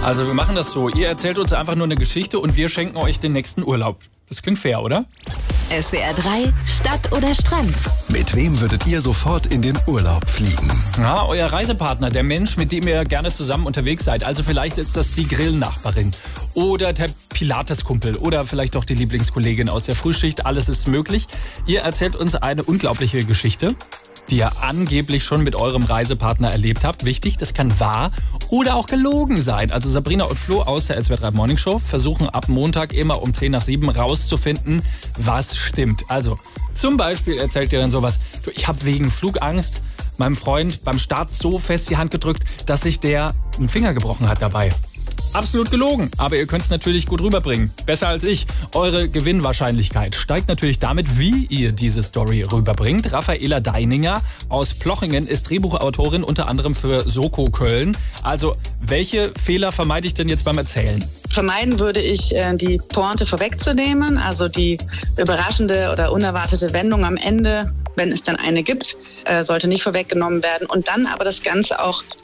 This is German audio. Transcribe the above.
Also wir machen das so, ihr erzählt uns einfach nur eine Geschichte und wir schenken euch den nächsten Urlaub. Das klingt fair, oder? SWR 3, Stadt oder Strand? Mit wem würdet ihr sofort in den Urlaub fliegen? Ja, euer Reisepartner, der Mensch, mit dem ihr gerne zusammen unterwegs seid. Also vielleicht ist das die Grillnachbarin oder der Pilates-Kumpel oder vielleicht auch die Lieblingskollegin aus der Frühschicht. Alles ist möglich. Ihr erzählt uns eine unglaubliche Geschichte, die ihr angeblich schon mit eurem Reisepartner erlebt habt. Wichtig, das kann wahr oder auch gelogen sein. Also Sabrina und Flo aus der SWR 3 Morning Show versuchen ab Montag immer um 6:50 rauszufinden, was stimmt. Also zum Beispiel erzählt ihr dann sowas, du, ich habe wegen Flugangst meinem Freund beim Start so fest die Hand gedrückt, dass sich der einen Finger gebrochen hat dabei. Absolut gelogen, aber ihr könnt es natürlich gut rüberbringen. Besser als ich. Eure Gewinnwahrscheinlichkeit steigt natürlich damit, wie ihr diese Story rüberbringt. Raffaela Deininger aus Plochingen ist Drehbuchautorin unter anderem für Soko Köln. Also, welche Fehler vermeide ich denn jetzt beim Erzählen? Vermeiden würde ich, die Pointe vorwegzunehmen, also die überraschende oder unerwartete Wendung am Ende, wenn es dann eine gibt, sollte nicht vorweggenommen werden. Und dann aber das Ganze auch